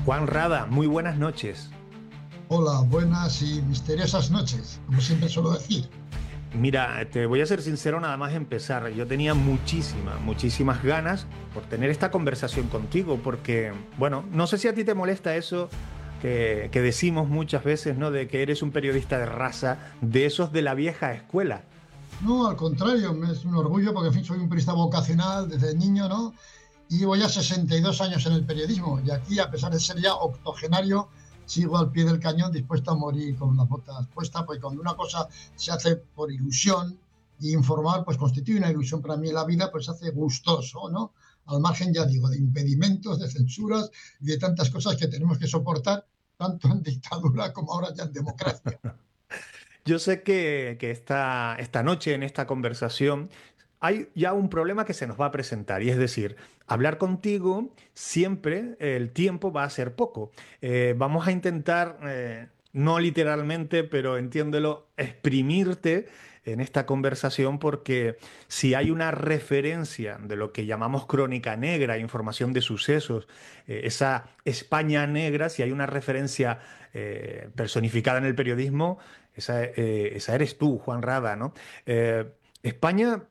Juan Rada, muy buenas noches. Hola, buenas y misteriosas noches, como siempre suelo decir. Mira, te voy a ser sincero nada más empezar. Yo tenía muchísimas ganas por tener esta conversación contigo, porque, bueno, no sé si a ti te molesta eso que decimos muchas veces, ¿no? De que eres un periodista de raza, de esos de la vieja escuela. No, al contrario, me es un orgullo porque, en fin, soy un periodista vocacional desde niño, ¿no? Y llevo ya 62 años en el periodismo y aquí, a pesar de ser ya octogenario, sigo al pie del cañón dispuesto a morir con las botas puestas, porque cuando una cosa se hace por ilusión y informar, pues constituye una ilusión para mí en la vida, pues se hace gustoso, ¿no? Al margen, ya digo, de impedimentos, de censuras y de tantas cosas que tenemos que soportar, tanto en dictadura como ahora ya en democracia. Yo sé que esta noche en esta conversación hay ya un problema que se nos va a presentar y es decir, hablar contigo siempre el tiempo va a ser poco. Vamos a intentar, no literalmente, pero entiéndelo, exprimirte en esta conversación porque si hay una referencia de lo que llamamos crónica negra, información de sucesos, esa España negra, si hay una referencia personificada en el periodismo, esa eres tú, Juan Rada, ¿no? España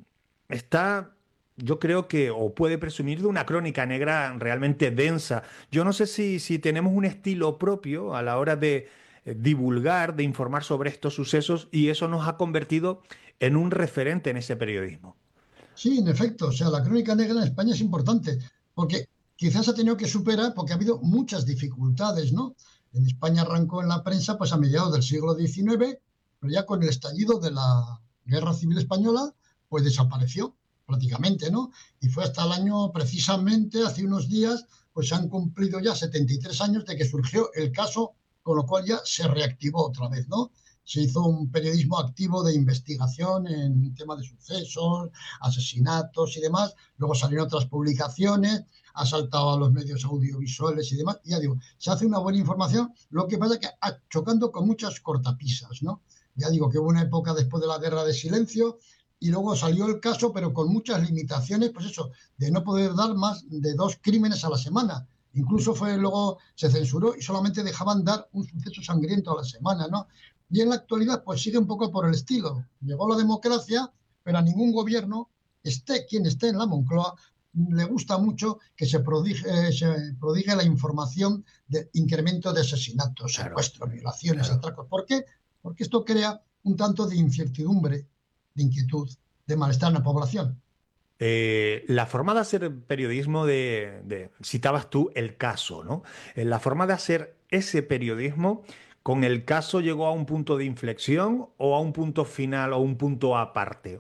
está, yo creo que, o puede presumir de una crónica negra realmente densa. Yo no sé si tenemos un estilo propio a la hora de divulgar, de informar sobre estos sucesos, y eso nos ha convertido en un referente en ese periodismo. Sí, en efecto, o sea, la crónica negra en España es importante, porque quizás ha tenido que superar, porque ha habido muchas dificultades, ¿no? En España arrancó en la prensa pues a mediados del siglo XIX, pero ya con el estallido de la Guerra Civil Española, pues desapareció prácticamente, ¿no? Y fue hasta el año, precisamente, hace unos días, pues se han cumplido ya 73 años de que surgió el caso, con lo cual ya se reactivó otra vez, ¿no? Se hizo un periodismo activo de investigación en tema de sucesos, asesinatos y demás. Luego salieron otras publicaciones, ha saltado a los medios audiovisuales y demás. Y ya digo, se hace una buena información, lo que pasa es que chocando con muchas cortapisas, ¿no? Ya digo que hubo una época después de la guerra de silencio y luego salió el caso, pero con muchas limitaciones, pues eso, de no poder dar más de dos crímenes a la semana. Incluso fue luego se censuró y solamente dejaban dar un suceso sangriento a la semana, ¿no? Y en la actualidad, pues sigue un poco por el estilo. Llegó la democracia, pero a ningún gobierno, esté quien esté en la Moncloa, le gusta mucho que se prodigue la información de incremento de asesinatos, Claro, secuestros, violaciones, claro. atracos. ¿Por qué? Porque esto crea un tanto de incertidumbre, de inquietud, de malestar en la población. La forma de hacer periodismo citabas tú el caso, ¿no? La forma de hacer ese periodismo con el caso llegó a un punto de inflexión o a un punto final o un punto aparte.